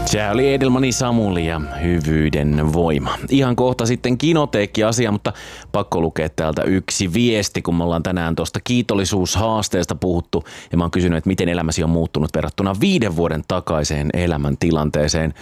Se oli Edelmani Samuli ja Hyvyyden voima. Ihan kohta sitten Kinoteekki-asia, mutta pakko lukea täältä yksi viesti, kun me ollaan tänään tuosta kiitollisuushaasteesta puhuttu. Ja mä oon kysynyt, että miten elämäsi on muuttunut verrattuna 5 vuoden takaiseen elämäntilanteeseen.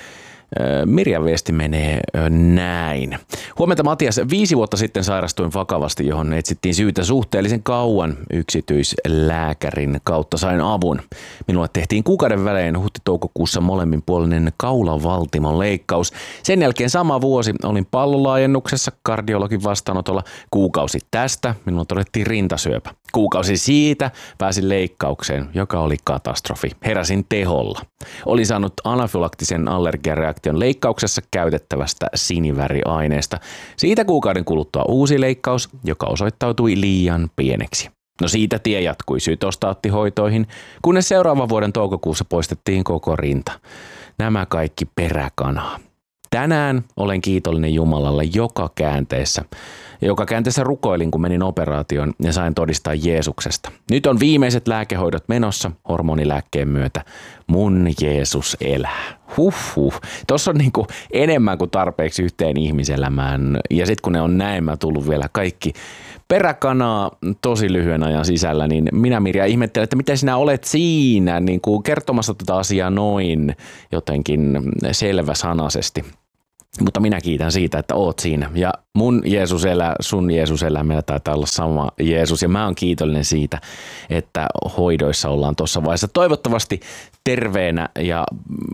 Mirjan viesti menee näin. Huomenta Matias, 5 vuotta sitten sairastuin vakavasti, johon etsittiin syytä suhteellisen kauan. Yksityislääkärin kautta sain avun. Minulle tehtiin kuukauden välein huhti-toukokuussa molemminpuolinen kaulavaltimon leikkaus. Sen jälkeen sama vuosi olin pallolaajennuksessa kardiologin vastaanotolla. Kuukausi tästä minulle todettiin rintasyöpä. Kuukausi siitä pääsin leikkaukseen, joka oli katastrofi. Heräsin teholla. Olin saanut anafylaktisen allergiareaktion leikkauksessa käytettävästä siniväriaineesta. Siitä kuukauden kuluttua uusi leikkaus, joka osoittautui liian pieneksi. No siitä tie jatkui sytostaattihoitoihin, kunnes seuraavan vuoden toukokuussa poistettiin koko rinta. Nämä kaikki peräkanaa. Tänään olen kiitollinen Jumalalle joka käänteessä. Joka käänteessä rukoilin, kun menin operaatioon ja sain todistaa Jeesuksesta. Nyt on viimeiset lääkehoidot menossa hormonilääkkeen myötä. Mun Jeesus elää. Huhhuh. Tuossa on niinku enemmän kuin tarpeeksi yhteen ihmiselämään. Ja sitten kun ne on näin tullut vielä kaikki peräkanaa tosi lyhyen ajan sisällä, niin minä Mirja ihmettelen, että miten sinä olet siinä niin kuin kertomassa tätä asiaa noin jotenkin selväsanaisesti. Mutta minä kiitän siitä, että oot siinä. Ja mun Jeesus elää, sun Jeesus elää, meillä taitaa olla sama Jeesus. Ja mä oon kiitollinen siitä, että hoidoissa ollaan tuossa vaiheessa. Toivottavasti terveenä ja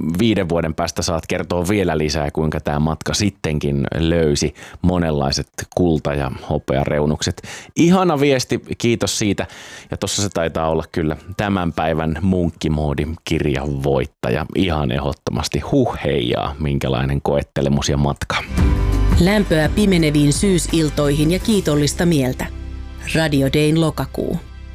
5 vuoden päästä saat kertoa vielä lisää, kuinka tämä matka sittenkin löysi monenlaiset kulta- ja hopeareunukset. Ihana viesti, kiitos siitä. Ja tuossa se taitaa olla kyllä tämän päivän munkkimoodin kirjan voittaja. Ihan ehdottomasti heijaa, minkälainen koettelemus ja matka. Lämpöä pimeneviin syysiltoihin ja kiitollista mieltä. Radio Dayn lokakuu.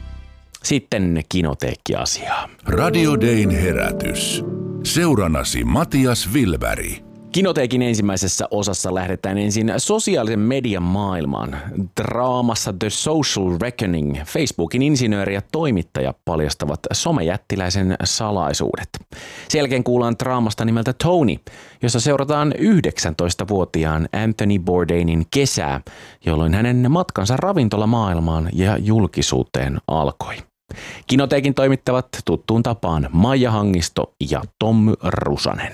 Sitten Kinoteekki-asiaa. Radio Dayn herätys. Seurannasi Matias Wilberg. Kinoteekin ensimmäisessä osassa lähdetään ensin sosiaalisen median maailmaan. Draamassa The Social Reckoning Facebookin insinööri ja toimittaja paljastavat somejättiläisen salaisuudet. Sen jälkeen kuullaan draamasta nimeltä Tony, jossa seurataan 19-vuotiaan Anthony Bourdainin kesää, jolloin hänen matkansa ravintolamaailmaan ja julkisuuteen alkoi. Kinoteekin toimittavat tuttuun tapaan Maija Hangisto ja Tommy Rusanen.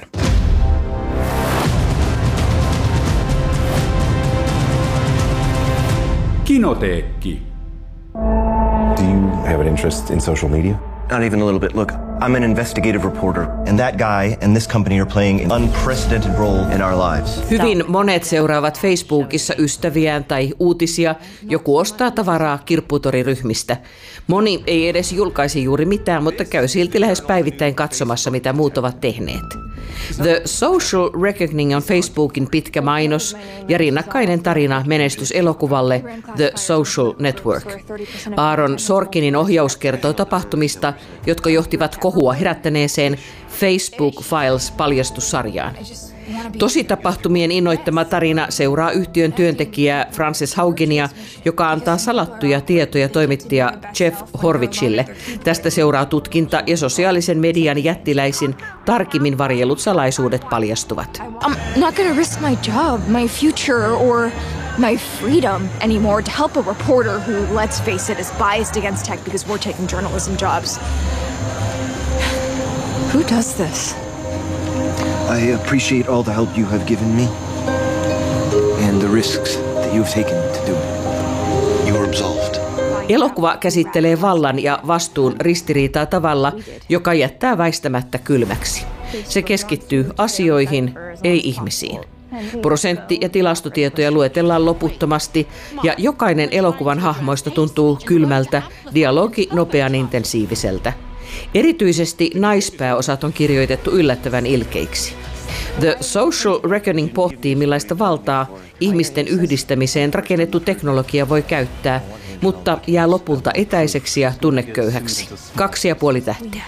Kinoteekki. Do you have an interest in social media? Not even a little bit. Look, I'm an investigative reporter, and that guy and this company are playing an unprecedented role in our lives. Hyvin monet seuraavat Facebookissa ystäviään tai uutisia. Joku ostaa tavaraa kirpputoriryhmistä. Moni ei edes julkaisi juuri mitään, mutta käy silti lähes päivittäin katsomassa, mitä muut ovat tehneet. The Social Reckoning on Facebookin pitkä mainos ja rinnakkainen tarina menestyselokuvalle The Social Network. Aaron Sorkinin ohjaus kertoo tapahtumista, jotka johtivat kohua herättäneeseen Facebook Files-paljastussarjaan. Tositapahtumien innoittama tarina seuraa yhtiön työntekijää Frances Haugenia, joka antaa salattuja tietoja toimittaja Jeff Horwichille. Tästä seuraa tutkinta ja sosiaalisen median jättiläisin tarkemmin varjellut salaisuudet paljastuvat. I'm not going to risk my job, my future or my freedom anymore to help a reporter who, let's face it, is biased against tech because we're taking journalism jobs. Who does this? I appreciate all the help you have given me and the risks that you've taken to do it. You are absolved. Elokuva käsittelee vallan ja vastuun ristiriitaa tavalla, joka jättää väistämättä kylmäksi. Se keskittyy asioihin, ei ihmisiin. Prosentti- ja tilastotietoja luetellaan loputtomasti ja jokainen elokuvan hahmoista tuntuu kylmältä, dialogi nopean intensiiviseltä. Erityisesti naispääosat on kirjoitettu yllättävän ilkeiksi. The Social Reckoning pohtii, millaista valtaa ihmisten yhdistämiseen rakennettu teknologia voi käyttää, mutta jää lopulta etäiseksi ja tunneköyhäksi. 2,5 tähteä.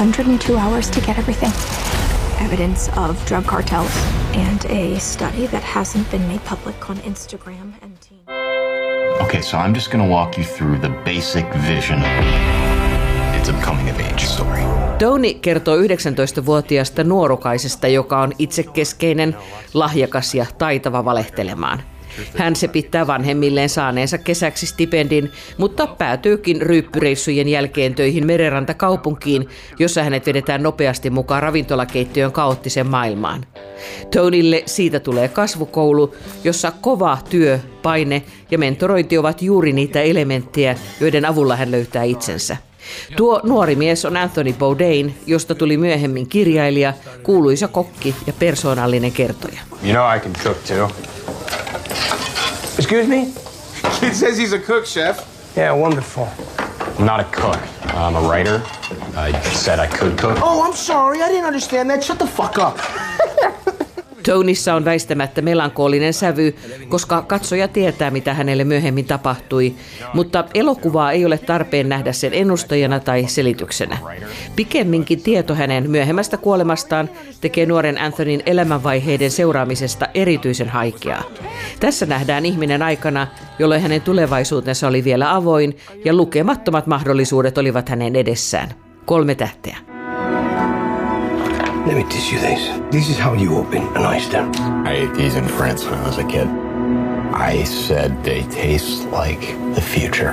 Evidence of drug cartels and a study that hasn't been made public on Instagram and Teen. Okay, so I'm just going to walk you through the basic vision. It's a coming of age story. Tony kertoo 19-vuotiaasta nuorukaisesta, joka on itsekeskeinen, lahjakas ja taitava valehtelemaan. Hän sepittää vanhemmilleen saaneensa kesäksi stipendin, mutta päätyykin ryyppyreissujen jälkeen töihin merenrantakaupunkiin, jossa hänet vedetään nopeasti mukaan ravintolakeittiön kaoottisen maailmaan. Tonylle siitä tulee kasvukoulu, jossa kova työ, paine ja mentorointi ovat juuri niitä elementtejä, joiden avulla hän löytää itsensä. Tuo nuori mies on Anthony Bourdain, josta tuli myöhemmin kirjailija, kuuluisa kokki ja persoonallinen kertoja. You know I can cook too. Excuse me? It says he's a cook, chef. Yeah, wonderful. I'm not a cook. I'm a writer. I said I could cook. Oh, I'm sorry. I didn't understand that. Shut the fuck up. Tonyssa on väistämättä melankolinen sävy, koska katsoja tietää, mitä hänelle myöhemmin tapahtui, mutta elokuvaa ei ole tarpeen nähdä sen ennustajana tai selityksenä. Pikemminkin tieto hänen myöhemmästä kuolemastaan tekee nuoren Anthonyn elämänvaiheiden seuraamisesta erityisen haikeaa. Tässä nähdään ihminen aikana, jolloin hänen tulevaisuutensa oli vielä avoin ja lukemattomat mahdollisuudet olivat hänen edessään. 3 tähteä. Let me teach you this. This is how you open an oyster. I ate these in France when I was a kid. I said they taste like the future.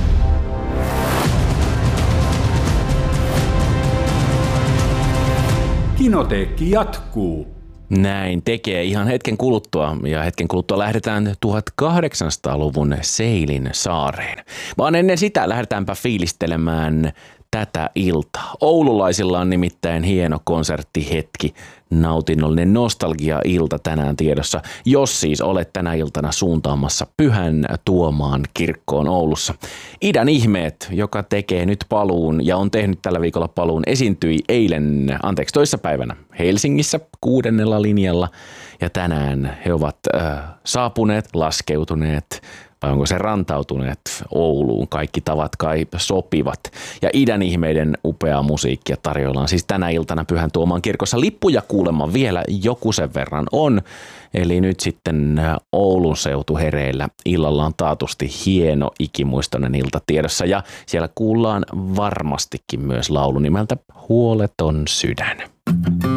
Kinoteekki jatkuu. Näin tekee ihan hetken kuluttua, ja hetken kuluttua lähdetään 1800-luvun Seilin saareen. Vaan ennen sitä lähdetäänpä fiilistelemään tätä iltaa. Oululaisilla on nimittäin hieno konserttihetki, nautinnollinen nostalgia-ilta tänään tiedossa, jos siis olet tänä iltana suuntaamassa Pyhän Tuomaan kirkkoon Oulussa. Idän ihmeet, joka tekee nyt paluun ja on tehnyt tällä viikolla paluun, esiintyi toissapäivänä Helsingissä 6. linjalla ja tänään he ovat saapuneet, laskeutuneet, vai onko se rantautuneet Ouluun? Kaikki tavat kai sopivat. Ja idän ihmeiden upeaa musiikkia tarjoillaan siis tänä iltana Pyhän Tuomaan kirkossa. Lippuja kuulemma vielä joku sen verran on. Eli nyt sitten Oulun seutu hereillä. Illalla on taatusti hieno ikimuistoinen ilta tiedossa. Ja siellä kuullaan varmastikin myös laulu nimeltä Huoleton sydän.